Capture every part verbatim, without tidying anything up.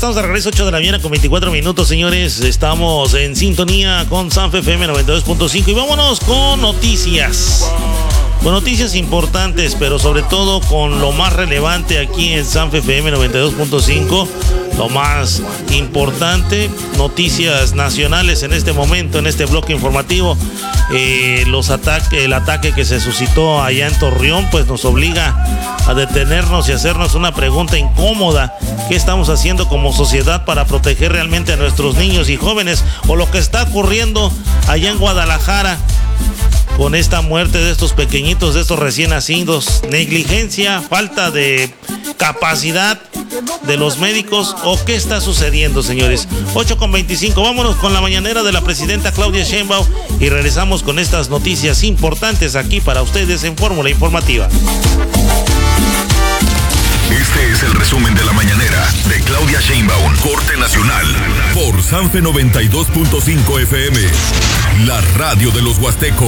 estamos de regreso, ocho de la mañana con veinticuatro minutos, señores. Estamos en sintonía con Sanfe F M noventa y dos punto cinco y vámonos con noticias. Con noticias importantes, pero sobre todo con lo más relevante aquí en Sanfe F M noventa y dos punto cinco. Lo más importante, noticias nacionales en este momento, en este bloque informativo. Eh, los ataques, el ataque que se suscitó allá en Torreón, pues nos obliga a detenernos y hacernos una pregunta incómoda. ¿Qué estamos haciendo como sociedad para proteger realmente a nuestros niños y jóvenes? O lo que está ocurriendo allá en Guadalajara con esta muerte de estos pequeñitos, de estos recién nacidos. Negligencia, falta de capacidad de los médicos, o qué está sucediendo, señores. ocho con veinticinco, vámonos con la mañanera de la presidenta Claudia Sheinbaum y regresamos con estas noticias importantes aquí para ustedes en Fórmula Informativa. Este es el resumen de la mañanera de Claudia Sheinbaum, Corte Nacional, por Sanfe noventa y dos punto cinco F M, la radio de los huastecos.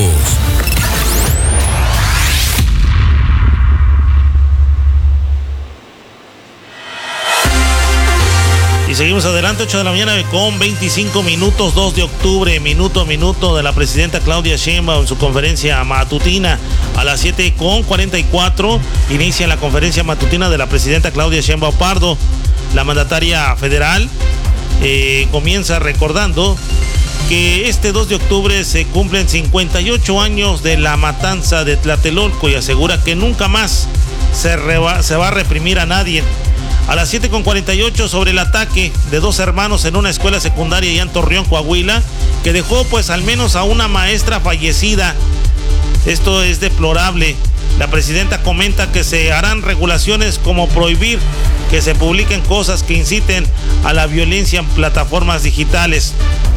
Y seguimos adelante, ocho de la mañana con veinticinco minutos, dos de octubre, minuto a minuto de la presidenta Claudia Sheinbaum en su conferencia matutina. A las siete con cuarenta y cuatro inicia la conferencia matutina de la presidenta Claudia Sheinbaum Pardo. La mandataria federal eh, comienza recordando que este dos de octubre se cumplen cincuenta y ocho años de la matanza de Tlatelolco y asegura que nunca más se, reba, se va a reprimir a nadie. A las siete con cuarenta y ocho sobre el ataque de dos hermanos en una escuela secundaria allá en Torreón, Coahuila, que dejó pues al menos a una maestra fallecida. Esto es deplorable. La presidenta comenta que se harán regulaciones como prohibir que se publiquen cosas que inciten a la violencia en plataformas digitales.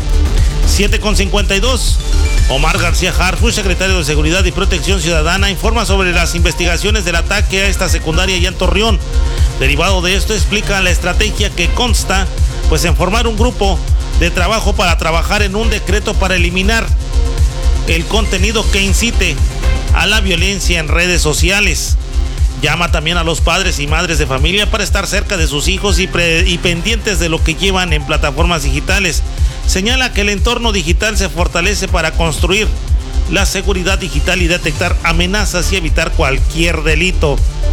siete con cincuenta y dos. Omar García Harfuch, secretario de Seguridad y Protección Ciudadana, informa sobre las investigaciones del ataque a esta secundaria allá en Torreón. Derivado de esto, explica la estrategia que consta pues en formar un grupo de trabajo para trabajar en un decreto para eliminar el contenido que incite a la violencia en redes sociales. Llama también a los padres y madres de familia para estar cerca de sus hijos y, pre- y pendientes de lo que llevan en plataformas digitales. Señala que el entorno digital se fortalece para construir la seguridad digital y detectar amenazas y evitar cualquier delito.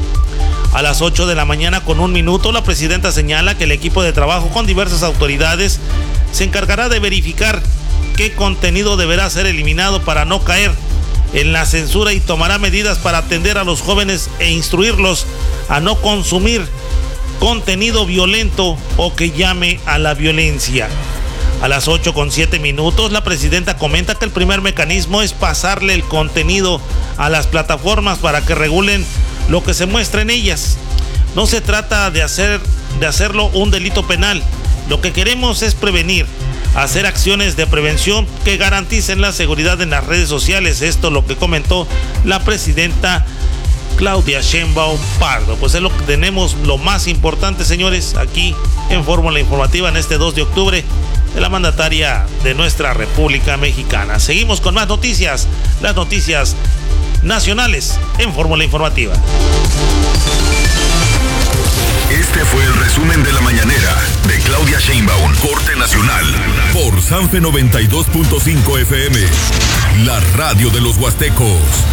A las ocho de la mañana con un minuto, la presidenta señala que el equipo de trabajo con diversas autoridades se encargará de verificar qué contenido deberá ser eliminado para no caer en la censura y tomará medidas para atender a los jóvenes e instruirlos a no consumir contenido violento o que llame a la violencia. A las ocho con siete minutos, la presidenta comenta que el primer mecanismo es pasarle el contenido a las plataformas para que regulen lo que se muestra en ellas. No se trata de hacer, de hacerlo un delito penal. Lo que queremos es prevenir, hacer acciones de prevención que garanticen la seguridad en las redes sociales. Esto es lo que comentó la presidenta Claudia Sheinbaum Pardo. Pues es lo que tenemos, lo más importante, señores, aquí en Fórmula Informativa en este dos de octubre de la mandataria de nuestra República Mexicana. Seguimos con más noticias, las noticias nacionales en Fórmula Informativa. Este fue el resumen de la mañanera de Claudia Sheinbaum, Corte Nacional, por Sanfe noventa y dos punto cinco F M, la radio de los huastecos.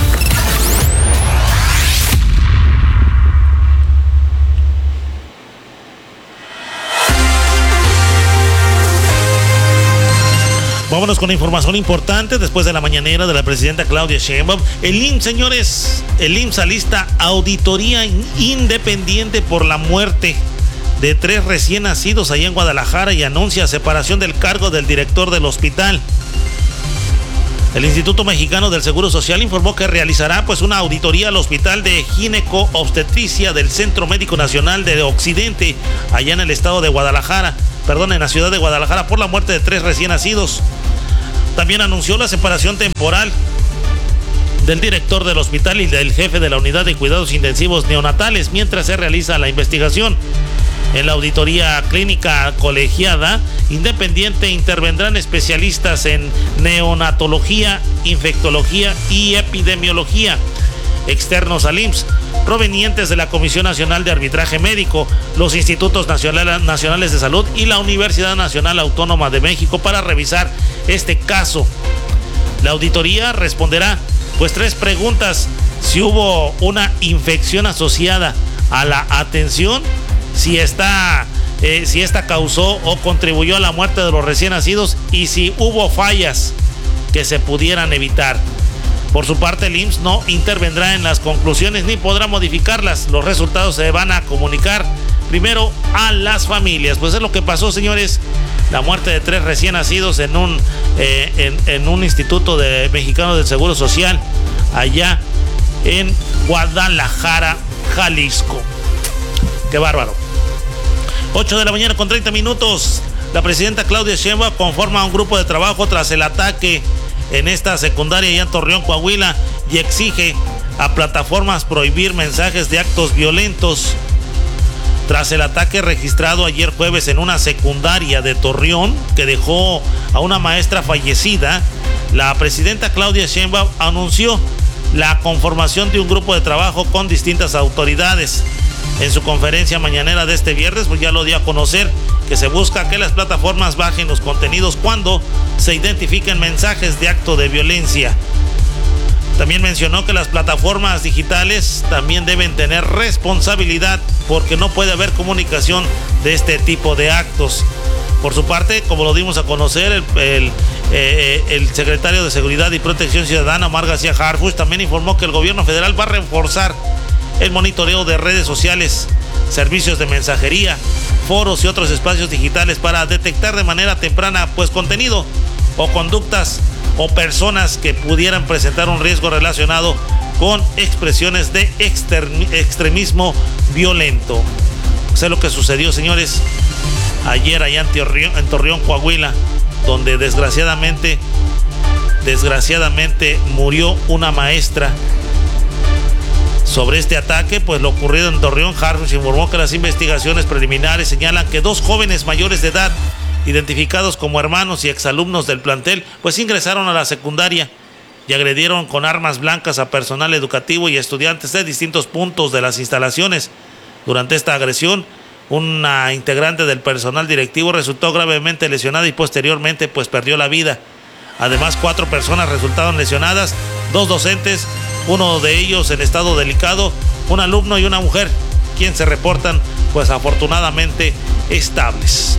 Vámonos con información importante después de la mañanera de la presidenta Claudia Sheinbaum. El I M S S, señores, el I M S S alista auditoría independiente por la muerte de tres recién nacidos allá en Guadalajara y anuncia separación del cargo del director del hospital. El Instituto Mexicano del Seguro Social informó que realizará pues una auditoría al Hospital de Gineco-Obstetricia del Centro Médico Nacional de Occidente, allá en el estado de Guadalajara, perdón, en la ciudad de Guadalajara, por la muerte de tres recién nacidos. También anunció la separación temporal del director del hospital y del jefe de la unidad de cuidados intensivos neonatales mientras se realiza la investigación. En la auditoría clínica colegiada independiente intervendrán especialistas en neonatología, infectología y epidemiología. externos al I M S S, provenientes de la Comisión Nacional de Arbitraje Médico, los Institutos Nacionales de Salud y la Universidad Nacional Autónoma de México para revisar este caso. La auditoría responderá pues tres preguntas: si hubo una infección asociada a la atención, si está eh, si esta causó o contribuyó a la muerte de los recién nacidos y si hubo fallas que se pudieran evitar. Por su parte, el I M S S no intervendrá en las conclusiones ni podrá modificarlas. Los resultados se van a comunicar primero a las familias. Pues es lo que pasó, señores. La muerte de tres recién nacidos en un, eh, en, en un instituto de mexicano del Seguro Social allá en Guadalajara, Jalisco. Qué bárbaro. ocho de la mañana con treinta minutos. La presidenta Claudia Sheinbaum conforma un grupo de trabajo tras el ataque en esta secundaria allá en Torreón, Coahuila, y exige a plataformas prohibir mensajes de actos violentos. Tras el ataque registrado ayer jueves en una secundaria de Torreón que dejó a una maestra fallecida, la presidenta Claudia Sheinbaum anunció la conformación de un grupo de trabajo con distintas autoridades. En su conferencia mañanera de este viernes, pues ya lo dio a conocer que se busca que las plataformas bajen los contenidos cuando se identifiquen mensajes de acto de violencia. También mencionó que las plataformas digitales también deben tener responsabilidad porque no puede haber comunicación de este tipo de actos. Por su parte, como lo dimos a conocer, el, el, eh, el secretario de Seguridad y Protección Ciudadana, Omar García Harfuch, también informó que el gobierno federal va a reforzar el monitoreo de redes sociales, servicios de mensajería, foros y otros espacios digitales para detectar de manera temprana pues contenido o conductas o personas que pudieran presentar un riesgo relacionado con expresiones de extremismo violento. Eso es lo que sucedió, señores, ayer allá en Torreón, en Torreón, Coahuila, donde desgraciadamente, desgraciadamente murió una maestra. Sobre este ataque, pues lo ocurrido en Torreón, Harfuch informó que las investigaciones preliminares señalan que dos jóvenes mayores de edad, identificados como hermanos y exalumnos del plantel, pues ingresaron a la secundaria y agredieron con armas blancas a personal educativo y estudiantes de distintos puntos de las instalaciones. Durante esta agresión, una integrante del personal directivo resultó gravemente lesionada y posteriormente pues perdió la vida. Además, cuatro personas resultaron lesionadas, dos docentes, uno de ellos en estado delicado, un alumno y una mujer, quien se reportan pues afortunadamente estables.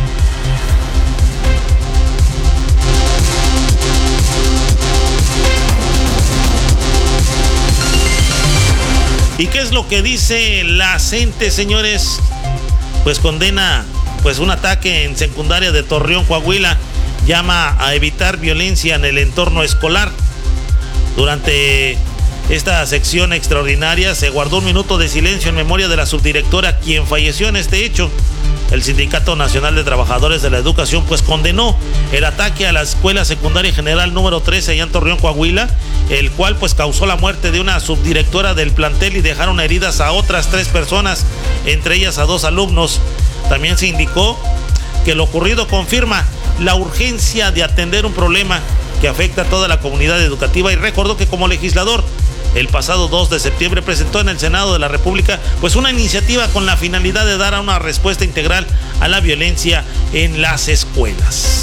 ¿Y qué es lo que dice la CENTE, señores? Pues condena pues un ataque en secundaria de Torreón, Coahuila, llama a evitar violencia en el entorno escolar. Durante esta sección extraordinaria se guardó un minuto de silencio en memoria de la subdirectora quien falleció en este hecho. El Sindicato Nacional de Trabajadores de la Educación pues condenó el ataque a la Escuela Secundaria General número trece allá en Torreón, Coahuila, el cual pues causó la muerte de una subdirectora del plantel y dejaron heridas a otras tres personas, entre ellas a dos alumnos. También se indicó que lo ocurrido confirma la urgencia de atender un problema que afecta a toda la comunidad educativa y recordó que como legislador el pasado dos de septiembre presentó en el Senado de la República pues una iniciativa con la finalidad de dar una respuesta integral a la violencia en las escuelas.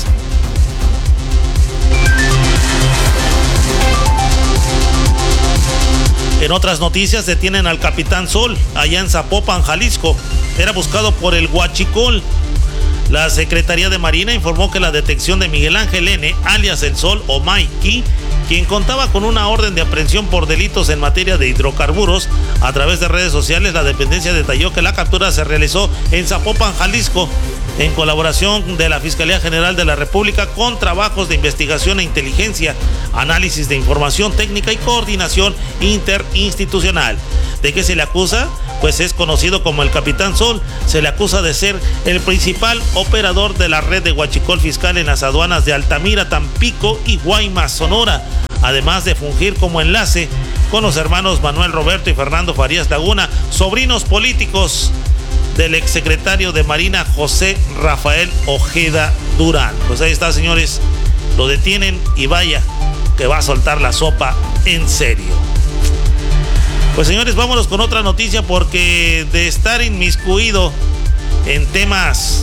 En otras noticias, detienen al Capitán Sol allá en Zapopan, Jalisco. Era buscado por el Huachicol. La Secretaría de Marina informó que la detención de Miguel Ángel N., alias El Sol o Mikey, quien contaba con una orden de aprehensión por delitos en materia de hidrocarburos, a través de redes sociales, la dependencia detalló que la captura se realizó en Zapopan, Jalisco, en colaboración de la Fiscalía General de la República con trabajos de investigación e inteligencia, análisis de información técnica y coordinación interinstitucional. ¿De qué se le acusa? Pues es conocido como el Capitán Sol. Se le acusa de ser el principal operador de la red de huachicol fiscal en las aduanas de Altamira, Tampico y Guaymas, Sonora, además de fungir como enlace con los hermanos Manuel Roberto y Fernando Farías Laguna, sobrinos políticos del exsecretario de Marina José Rafael Ojeda Durán. Pues ahí está, señores, lo detienen y vaya que va a soltar la sopa en serio. Pues señores, vámonos con otra noticia, porque de estar inmiscuido en temas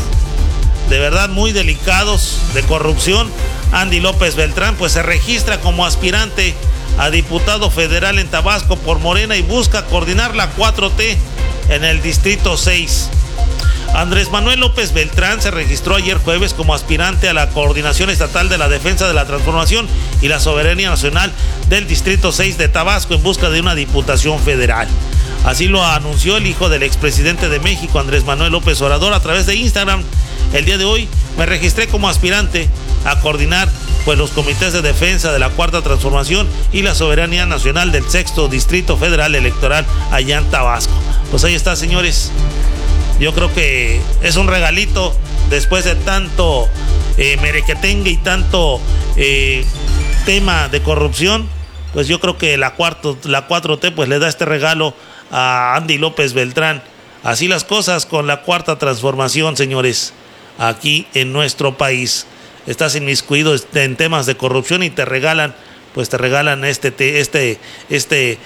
de verdad muy delicados de corrupción, Andy López Beltrán pues se registra como aspirante a diputado federal en Tabasco por Morena y busca coordinar la cuatro T en el Distrito seis. Andrés Manuel López Beltrán se registró ayer jueves como aspirante a la Coordinación Estatal de la Defensa de la Transformación y la Soberanía Nacional del Distrito seis de Tabasco en busca de una diputación federal. Así lo anunció el hijo del expresidente de México, Andrés Manuel López Obrador, a través de Instagram. El día de hoy me registré como aspirante a coordinar pues los comités de defensa de la Cuarta Transformación y la Soberanía Nacional del Sexto Distrito Federal Electoral allá en Tabasco. Pues ahí está, señores. Yo creo que es un regalito después de tanto eh, merequetengue y tanto eh, tema de corrupción. Pues yo creo que la, cuarto, la cuatro T pues le da este regalo a Andy López Beltrán. Así las cosas con la Cuarta Transformación, señores, aquí en nuestro país. Estás inmiscuido en temas de corrupción y te regalan, pues te regalan este, este, este,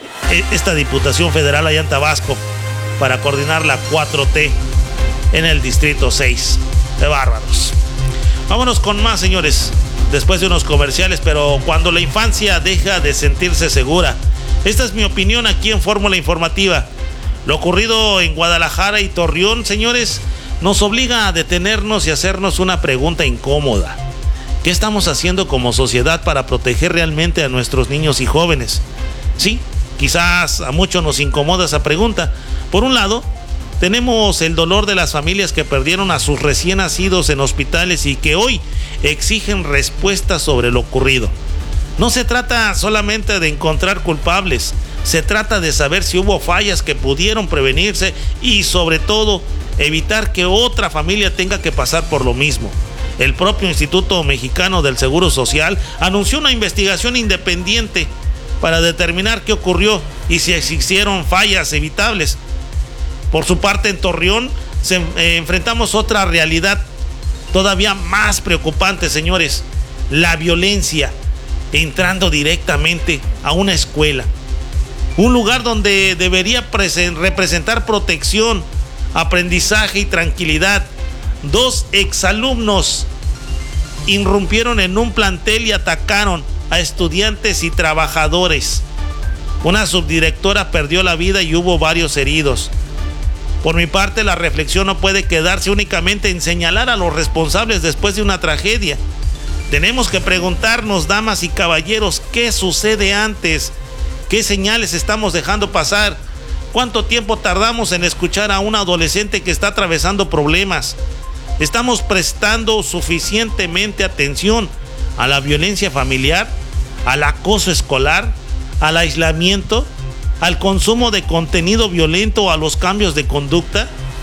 esta diputación federal allá en Tabasco para coordinar la cuatro T en el Distrito seis. De bárbaros. Vámonos con más, señores, después de unos comerciales, pero cuando la infancia deja de sentirse segura. Esta es mi opinión aquí en Fórmula Informativa. Lo ocurrido en Guadalajara y Torreón, señores, nos obliga a detenernos y hacernos una pregunta incómoda. ¿Qué estamos haciendo como sociedad para proteger realmente a nuestros niños y jóvenes? Sí, quizás a muchos nos incomoda esa pregunta. Por un lado, tenemos el dolor de las familias que perdieron a sus recién nacidos en hospitales y que hoy exigen respuestas sobre lo ocurrido. No se trata solamente de encontrar culpables, se trata de saber si hubo fallas que pudieron prevenirse y, sobre todo, evitar que otra familia tenga que pasar por lo mismo. El propio Instituto Mexicano del Seguro Social anunció una investigación independiente para determinar qué ocurrió y si existieron fallas evitables. Por su parte, en Torreón se, eh, enfrentamos otra realidad todavía más preocupante, señores: la violencia entrando directamente a una escuela, un lugar donde debería presen- representar protección, aprendizaje y tranquilidad. Dos exalumnos irrumpieron en un plantel y atacaron a estudiantes y trabajadores. Una subdirectora perdió la vida y hubo varios heridos. Por mi parte, la reflexión no puede quedarse únicamente en señalar a los responsables después de una tragedia. Tenemos que preguntarnos, damas y caballeros, ¿qué sucede antes? ¿Qué señales estamos dejando pasar? ¿Cuánto tiempo tardamos en escuchar a un adolescente que está atravesando problemas? ¿Estamos prestando suficientemente atención a la violencia familiar, al acoso escolar, al aislamiento, al consumo de contenido violento o a los cambios de conducta?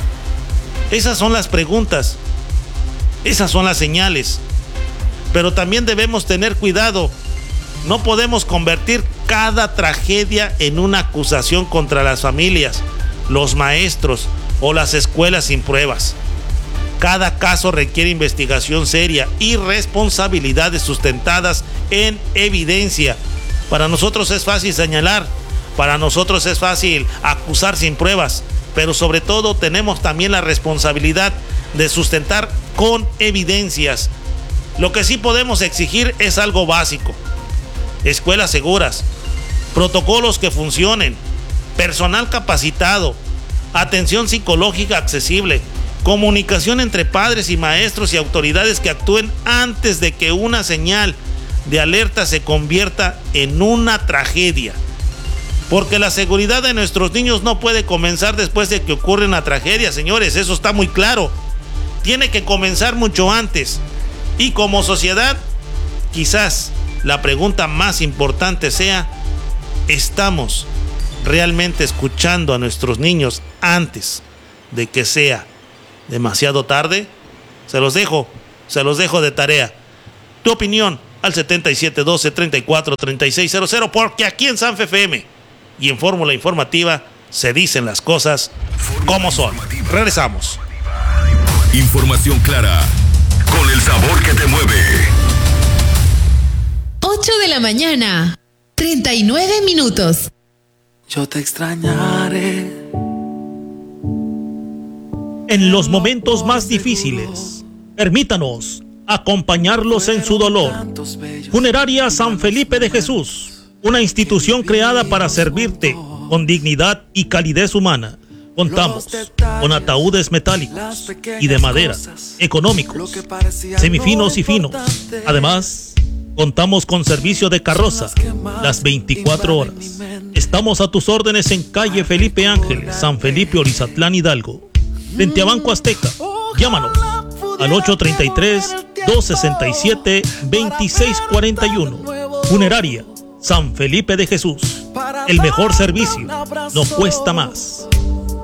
Esas son las preguntas, esas son las señales. Pero también debemos tener cuidado. No podemos convertir cada tragedia en una acusación contra las familias, los maestros o las escuelas sin pruebas. Cada caso requiere investigación seria y responsabilidades sustentadas en evidencia. Para nosotros es fácil señalar, para nosotros es fácil acusar sin pruebas, pero sobre todo tenemos también la responsabilidad de sustentar con evidencias. Lo que sí podemos exigir es algo básico: escuelas seguras, protocolos que funcionen, personal capacitado, atención psicológica accesible, comunicación entre padres y maestros y autoridades que actúen antes de que una señal de alerta se convierta en una tragedia. Porque la seguridad de nuestros niños no puede comenzar después de que ocurre una tragedia, señores, eso está muy claro. Tiene que comenzar mucho antes. Y como sociedad, quizás la pregunta más importante sea: ¿estamos realmente escuchando a nuestros niños antes de que sea demasiado tarde? Se los dejo, se los dejo de tarea. Tu opinión al setenta y siete doce treinta y cuatro treinta y seis cero cero, porque aquí en Sanfe F M y en Fórmula Informativa se dicen las cosas como son. Regresamos. Información clara, con el sabor que te mueve. ocho de la mañana, treinta y nueve minutos. Yo te extrañaré. En los momentos más difíciles, permítanos acompañarlos en su dolor. Funeraria San Felipe de Jesús, una institución creada para servirte con dignidad y calidez humana. Contamos con ataúdes metálicos y de madera, económicos, semifinos y finos. Además, contamos con servicio de carroza las veinticuatro horas. Estamos a tus órdenes en calle Felipe Ángeles, San Felipe, Orizatlán, Hidalgo, frente a Banco Azteca. Llámanos al ocho tres tres, dos seis siete, dos seis cuatro uno. Funeraria San Felipe de Jesús. El mejor servicio no cuesta más.